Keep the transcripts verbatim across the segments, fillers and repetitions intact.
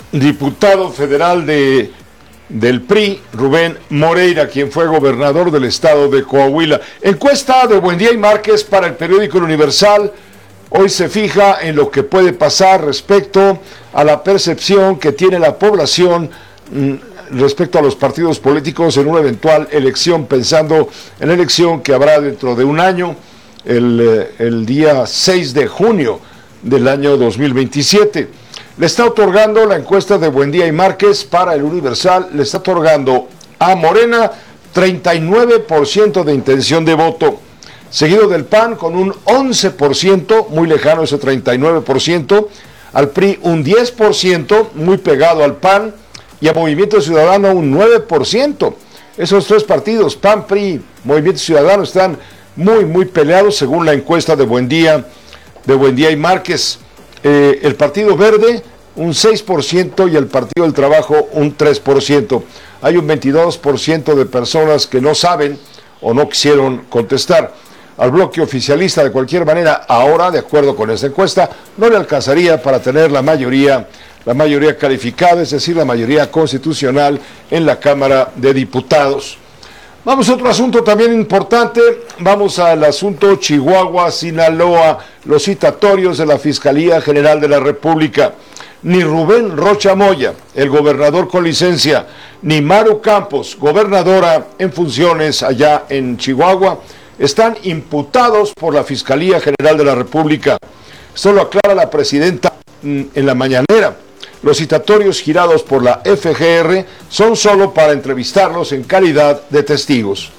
diputado federal de, del P R I, Rubén Moreira, quien fue gobernador del estado de Coahuila. Encuesta de Buendía y Márquez para el periódico El Universal. Hoy se fija en lo que puede pasar respecto a la percepción que tiene la población respecto a los partidos políticos en una eventual elección, pensando en la elección que habrá dentro de un año, el, el día seis de junio del año dos mil veintisiete. Le está otorgando la encuesta de Buendía y Márquez para el Universal, le está otorgando a Morena treinta y nueve por ciento de intención de voto, seguido del P A N con un once por ciento, muy lejano ese treinta y nueve por ciento, al P R I un diez por ciento, muy pegado al P A N, y a Movimiento Ciudadano un nueve por ciento. Esos tres partidos, P A N, P R I, Movimiento Ciudadano, están muy, muy peleados según la encuesta de Buendía, de Buendía y Márquez. Eh, el Partido Verde un seis por ciento y el Partido del Trabajo un tres por ciento. Hay un veintidós por ciento de personas que no saben o no quisieron contestar. Al bloque oficialista, de cualquier manera, ahora, de acuerdo con esta encuesta, no le alcanzaría para tener la mayoría la mayoría calificada, es decir, la mayoría constitucional en la Cámara de Diputados. Vamos a otro asunto también importante, vamos al asunto Chihuahua, Sinaloa, los citatorios de la Fiscalía General de la República. Ni Rubén Rocha Moya, el gobernador con licencia, ni Maru Campos, gobernadora en funciones allá en Chihuahua, están imputados por la Fiscalía General de la República. Esto lo aclara la presidenta en la mañanera. Los citatorios girados por la F G R son solo para entrevistarlos en calidad de testigos.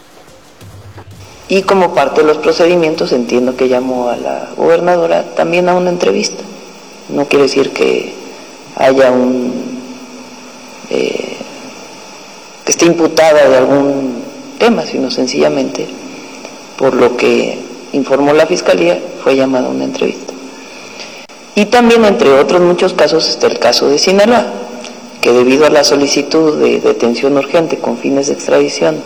Y como parte de los procedimientos, entiendo que llamó a la gobernadora también a una entrevista. No quiere decir que haya un... Eh, que esté imputada de algún tema, sino sencillamente, por lo que informó la Fiscalía, fue llamada a una entrevista. Y también, entre otros muchos casos, está el caso de Sinaloa, que debido a la solicitud de detención urgente con fines de extradición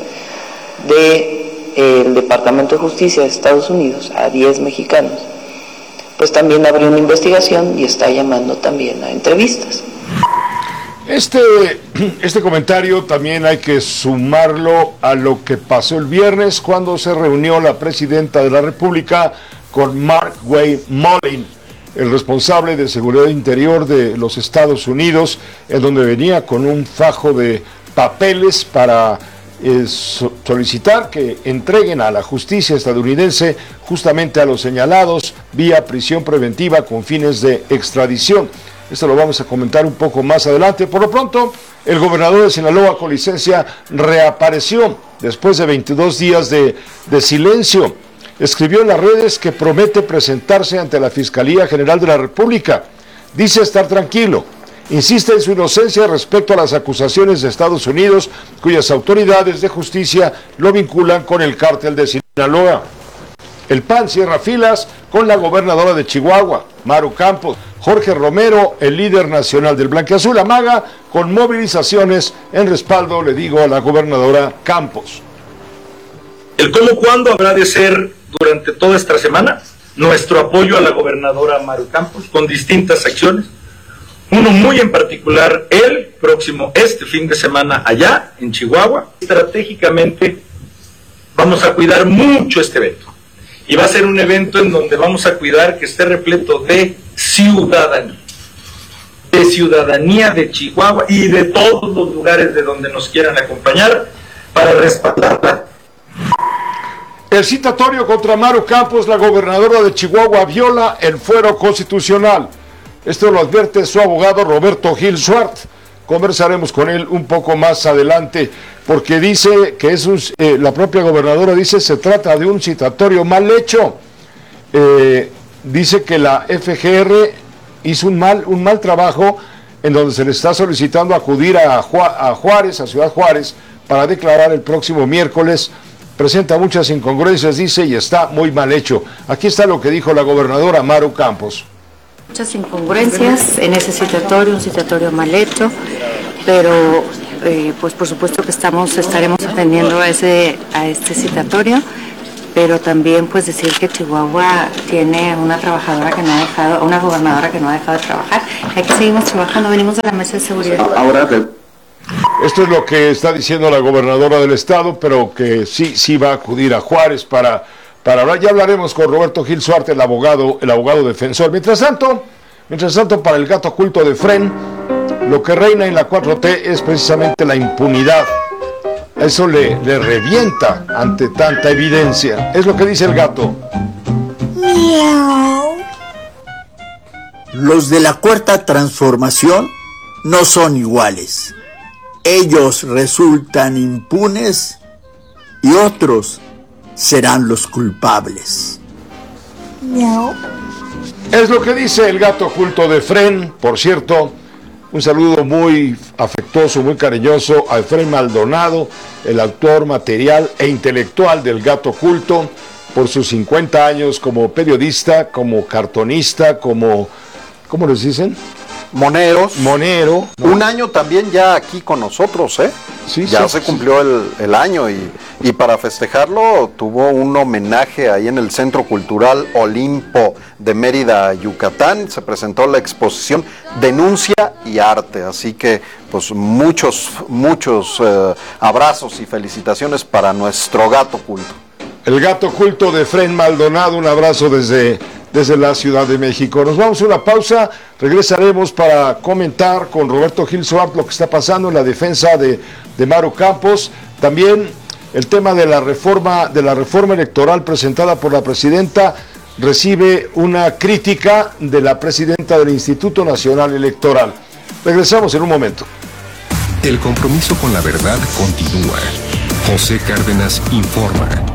del Departamento de Justicia de Estados Unidos a diez mexicanos, pues también abrió una investigación y está llamando también a entrevistas. Este, este comentario también hay que sumarlo a lo que pasó el viernes cuando se reunió la presidenta de la República con Mark Wayne Mullin, el responsable de Seguridad Interior de los Estados Unidos, en donde venía con un fajo de papeles para eh, solicitar que entreguen a la justicia estadounidense justamente a los señalados vía prisión preventiva con fines de extradición. Esto lo vamos a comentar un poco más adelante. Por lo pronto, el gobernador de Sinaloa con licencia reapareció después de veintidós días de, de silencio. Escribió en las redes que promete presentarse ante la Fiscalía General de la República. Dice estar tranquilo. Insiste en su inocencia respecto a las acusaciones de Estados Unidos, cuyas autoridades de justicia lo vinculan con el cártel de Sinaloa. El P A N cierra filas con la gobernadora de Chihuahua, Maru Campos. Jorge Romero, el líder nacional del Blanquiazul, amaga con movilizaciones en respaldo, le digo, a la gobernadora Campos. El cómo, cuándo habrá de ser durante toda esta semana nuestro apoyo a la gobernadora Maru Campos con distintas acciones. Uno muy en particular, el próximo, este fin de semana allá en Chihuahua. Estratégicamente vamos a cuidar mucho este evento. Y va a ser un evento en donde vamos a cuidar que esté repleto de ciudadanía. De ciudadanía de Chihuahua y de todos los lugares de donde nos quieran acompañar para respaldarla. El citatorio contra Maru Campos, la gobernadora de Chihuahua, viola el fuero constitucional. Esto lo advierte su abogado Roberto Gil Suart. Conversaremos con él un poco más adelante, porque dice que es un, eh, la propia gobernadora dice se trata de un citatorio mal hecho. Eh, dice que la F G R hizo un mal, un mal trabajo en donde se le está solicitando acudir a, Ju- a Juárez, a Ciudad Juárez, para declarar el próximo miércoles. Presenta muchas incongruencias, dice, y está muy mal hecho. Aquí está lo que dijo la gobernadora Maru Campos. Muchas incongruencias en ese citatorio, un citatorio mal hecho, pero eh, pues por supuesto que estamos estaremos atendiendo a ese a este citatorio pero también pues decir que Chihuahua tiene una trabajadora que no ha dejado, una gobernadora que no ha dejado de trabajar. Aquí seguimos trabajando, venimos de la mesa de seguridad. Ahora, esto es lo que está diciendo la gobernadora del estado, pero que sí, sí va a acudir a Juárez para, para hablar. Ya hablaremos con Roberto Gil Suarte, el abogado, el abogado defensor. Mientras tanto, mientras tanto, para el gato oculto de F R E N, lo que reina en la cuatro T es precisamente la impunidad. Eso le, le revienta ante tanta evidencia. Es lo que dice el gato. Miau. Los de la Cuarta Transformación no son iguales. Ellos resultan impunes y otros serán los culpables. Miau. Es lo que dice el gato oculto de F R E N. Por cierto, un saludo muy afectuoso, muy cariñoso a Efraín Maldonado, el autor material e intelectual del gato oculto, por sus cincuenta años como periodista, como cartonista, como, ¿cómo les dicen? Moneros. Monero. ¿no? Un año también ya aquí con nosotros, ¿eh? Sí, ya sí, se cumplió sí. el, el año y, y para festejarlo tuvo un homenaje ahí en el Centro Cultural Olimpo de Mérida, Yucatán. Se presentó la exposición Denuncia y Arte, así que pues muchos, muchos eh, abrazos y felicitaciones para nuestro gato oculto. El gato oculto de Efraín Maldonado, un abrazo desde, desde la Ciudad de México. Nos vamos a una pausa, regresaremos para comentar con Roberto Gil Suarte lo que está pasando en la defensa de, de Maru Campos, también el tema de la reforma, de la reforma electoral presentada por la presidenta, recibe una crítica de la presidenta del Instituto Nacional Electoral. Regresamos en un momento. El compromiso con la verdad continúa. José Cárdenas informa.